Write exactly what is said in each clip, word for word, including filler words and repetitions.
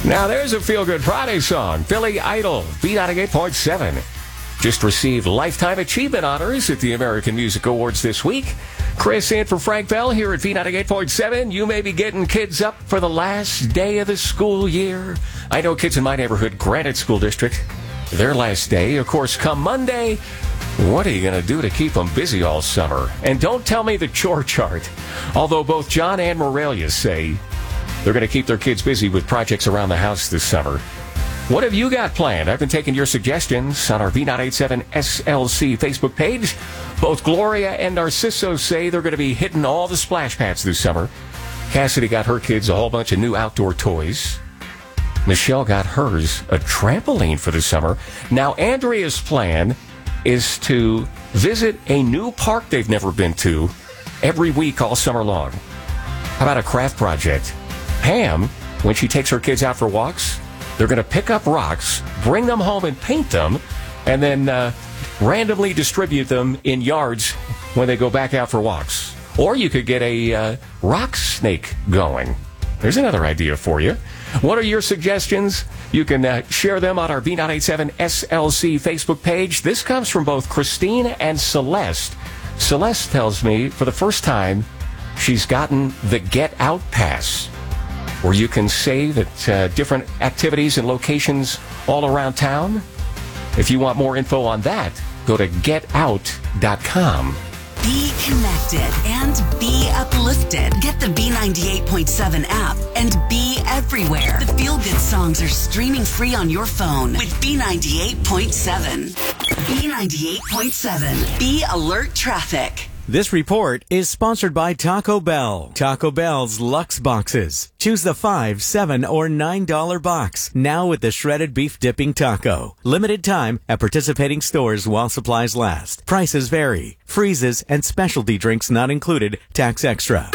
Now there's a Feel Good Friday song. Billy Idol, B ninety-eight point seven. Just received Lifetime Achievement Honors at the American Music Awards this week. Chris in for Frank Bell here at V ninety-eight point seven. You may be getting kids up for the last day of the school year. I know kids in my neighborhood, Granite School District, their last day. Of course, come Monday, what are you going to do to keep them busy all summer? And don't tell me the chore chart. Although both John and Morelia say they're going to keep their kids busy with projects around the house this summer. What have you got planned? I've been taking your suggestions on our V nine eighty-seven S L C Facebook page. Both Gloria and Narciso say they're going to be hitting all the splash pads this summer. Cassidy got her kids a whole bunch of new outdoor toys. Michelle got hers a trampoline for the summer. Now, Andrea's plan is to visit a new park they've never been to every week all summer long. How about a craft project? Pam, when she takes her kids out for walks, they're going to pick up rocks, bring them home and paint them, and then uh, randomly distribute them in yards when they go back out for walks. Or you could get a uh, rock snake going. There's another idea for you. What are your suggestions? You can uh, share them on our V nine eighty-seven S L C Facebook page. This comes from both Christine and Celeste. Celeste tells me for the first time she's gotten the Get Out Pass, where you can save at uh, different activities and locations all around town. If you want more info on that, go to get out dot com. Be connected and be uplifted. Get the B ninety-eight point seven app and be everywhere. The Feel Good songs are streaming free on your phone with B ninety-eight point seven. B ninety-eight point seven. Be alert traffic. This report is sponsored by Taco Bell. Taco Bell's Luxe Boxes. Choose the five, seven, or nine dollar box. Now with the shredded beef dipping taco. Limited time at participating stores while supplies last. Prices vary. Freezes and specialty drinks not included. Tax extra.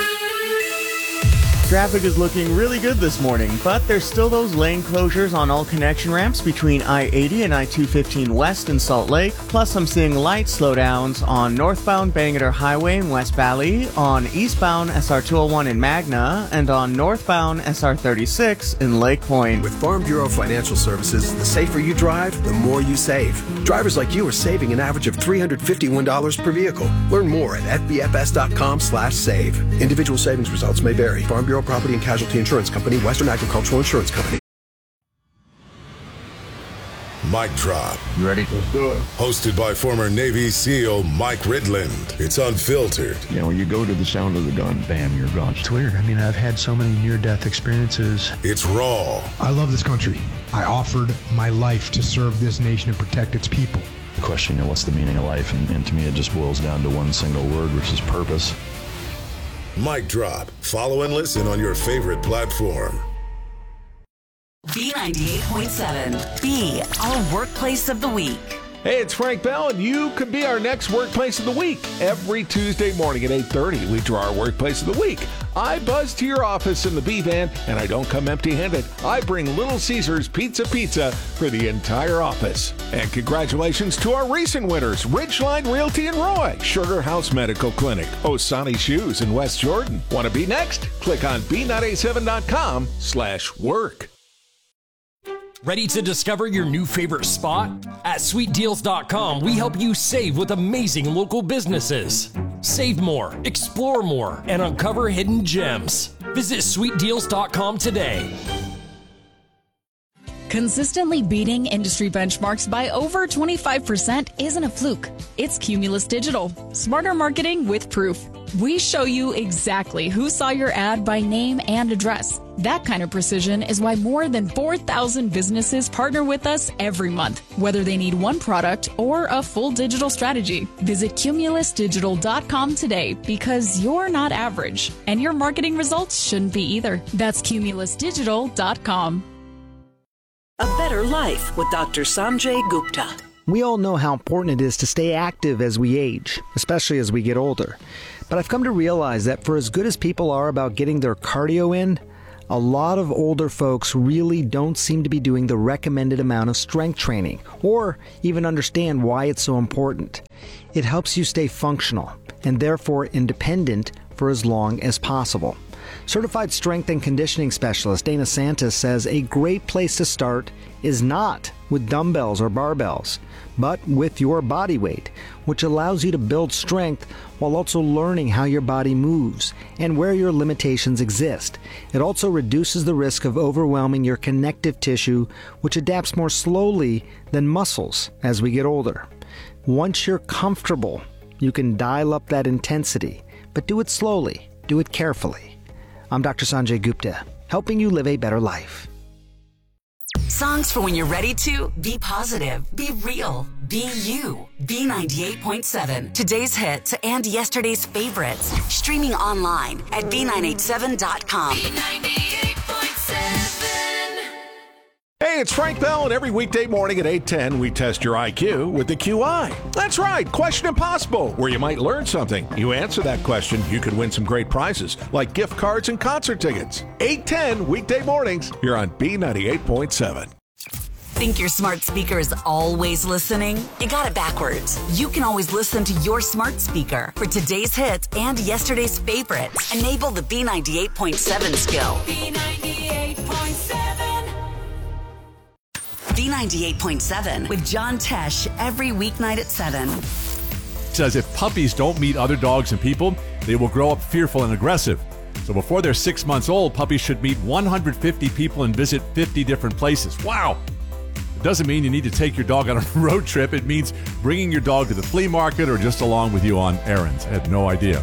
Traffic is looking really good this morning, but there's still those lane closures on all connection ramps between I eighty and I two fifteen West in Salt Lake. Plus, I'm seeing light slowdowns on northbound Bangerter Highway in West Valley, on eastbound S R two oh one in Magna, and on northbound S R thirty-six in Lake Point. With Farm Bureau Financial Services, the safer you drive, the more you save. Drivers like you are saving an average of three hundred fifty-one dollars per vehicle. Learn more at F B F S dot com slash save. Individual savings results may vary. Farm Bureau Property and Casualty Insurance Company, Western Agricultural Insurance Company. Mic Drop. You ready? Let's do it. Hosted by former Navy SEAL Mike Ridland. It's unfiltered. You know, when you go to the sound of the gun, bam, you're gone. It's weird. I mean, I've had so many near-death experiences. It's raw. I love this country. I offered my life to serve this nation and protect its people. The question, you know, what's the meaning of life? And, and to me, it just boils down to one single word, which is purpose. Mic Drop. Follow and listen on your favorite platform. B ninety-eight point seven. Be our workplace of the week. Hey, it's Frank Bell, and you could be our next Workplace of the Week. Every Tuesday morning at eight thirty, we draw our Workplace of the Week. I buzz to your office in the B-Van, and I don't come empty-handed. I bring Little Caesars Pizza Pizza for the entire office. And congratulations to our recent winners, Ridgeline Realty in Roy, Sugar House Medical Clinic, Osani Shoes in West Jordan. Want to be next? Click on B nine eighty-seven dot com slash work. Ready to discover your new favorite spot? At sweet deals dot com, we help you save with amazing local businesses. Save more, explore more, and uncover hidden gems. Visit sweet deals dot com today. Consistently beating industry benchmarks by over twenty-five percent isn't a fluke. It's Cumulus Digital. Smarter marketing with proof. We show you exactly who saw your ad by name and address. That kind of precision is why more than four thousand businesses partner with us every month, whether they need one product or a full digital strategy. Visit cumulus digital dot com today because you're not average, and your marketing results shouldn't be either. That's cumulus digital dot com. A better life with Doctor Sanjay Gupta. We all know how important it is to stay active as we age, especially as we get older. But I've come to realize that for as good as people are about getting their cardio in, a lot of older folks really don't seem to be doing the recommended amount of strength training, or even understand why it's so important. It helps you stay functional, and therefore independent for as long as possible. Certified strength and conditioning specialist Dana Santos says a great place to start is not with dumbbells or barbells, but with your body weight, which allows you to build strength while also learning how your body moves and where your limitations exist. It also reduces the risk of overwhelming your connective tissue, which adapts more slowly than muscles as we get older. Once you're comfortable, you can dial up that intensity, but do it slowly, do it carefully. I'm Doctor Sanjay Gupta, helping you live a better life. Songs for when you're ready to be positive, be real, be you. B ninety-eight point seven. Today's hits and yesterday's favorites. Streaming online at B nine eighty-seven dot com. B ninety-eight point seven. Hey, it's Frank Bell, and every weekday morning at eight ten, we test your I Q with the Q I. That's right, Question Impossible, where you might learn something. You answer that question, you could win some great prizes, like gift cards and concert tickets. eight ten, weekday mornings, here on B ninety-eight point seven. Think your smart speaker is always listening? You got it backwards. You can always listen to your smart speaker for today's hits and yesterday's favorites. Enable the B ninety-eight point seven skill. B ninety-eight point seven. B ninety-eight point seven with John Tesh every weeknight at seven. Says if puppies don't meet other dogs and people, they will grow up fearful and aggressive. So before they're six months old, puppies should meet one hundred fifty people and visit fifty different places. Wow! It doesn't mean you need to take your dog on a road trip. It means bringing your dog to the flea market or just along with you on errands. I had no idea.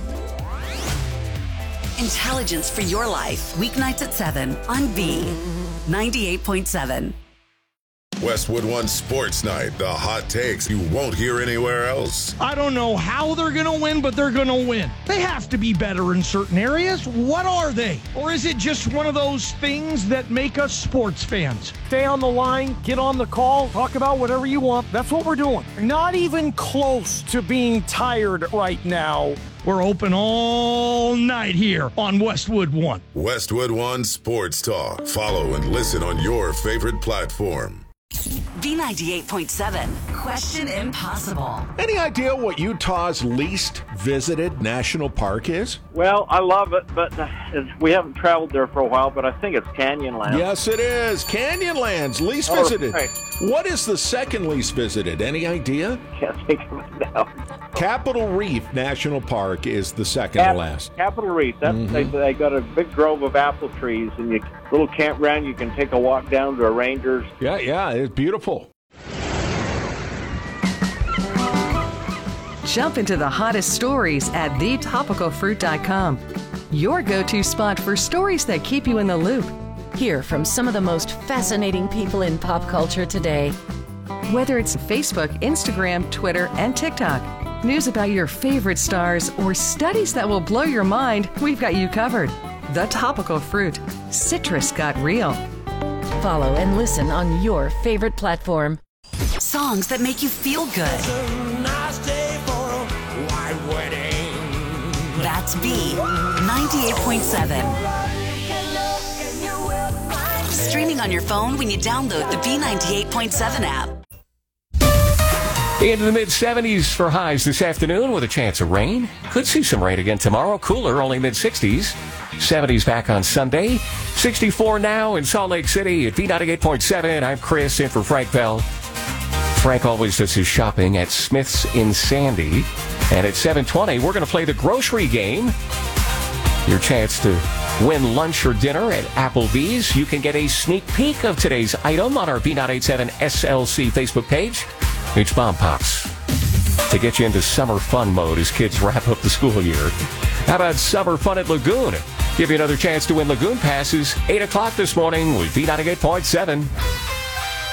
Intelligence for your life. Weeknights at seven on B ninety-eight point seven. Westwood One Sports Night, the hot takes you won't hear anywhere else. I don't know how they're going to win, but they're going to win. They have to be better in certain areas. What are they? Or is it just one of those things that make us sports fans? Stay on the line, get on the call, talk about whatever you want. That's what we're doing. Not even close to being tired right now. We're open all night here on Westwood One. Westwood One Sports Talk. Follow and listen on your favorite platform. B ninety-eight point seven. Question Impossible. Any idea what Utah's least visited national park is? Well, I love it, but uh, we haven't traveled there for a while, but I think it's Canyonlands. Yes, it is. Canyonlands, least Oh, visited. right. What is the second least visited? Any idea? Can't think of it now. Capitol Reef National Park is the second Cap- to last. Capitol Reef. That's, Mhm. they, they got a big grove of apple trees, and you little campground. You can take a walk down to a ranger's. Yeah, yeah, it's beautiful. Jump into the hottest stories at the topical fruit dot com. Your go-to spot for stories that keep you in the loop. Hear from some of the most fascinating people in pop culture today. Whether it's Facebook, Instagram, Twitter, and TikTok, news about your favorite stars, or studies that will blow your mind, we've got you covered. The Topical Fruit. Citrus got real. Follow and listen on your favorite platform. Songs that make you feel good. That's B ninety-eight point seven. Streaming on your phone when you download the B ninety-eight point seven app. Into the mid seventies for highs this afternoon with a chance of rain. Could see some rain again tomorrow. Cooler, only mid sixties. seventies back on Sunday. sixty-four now in Salt Lake City at B ninety-eight point seven. I'm Chris, in for Frank Bell. Frank always does his shopping at Smith's in Sandy. And at seven twenty, we're going to play the grocery game. Your chance to win lunch or dinner at Applebee's. You can get a sneak peek of today's item on our B nine eighty-seven S L C Facebook page. It's Bomb Pops to get you into summer fun mode as kids wrap up the school year. How about summer fun at Lagoon? Give you another chance to win Lagoon passes. eight o'clock this morning with B ninety-eight point seven.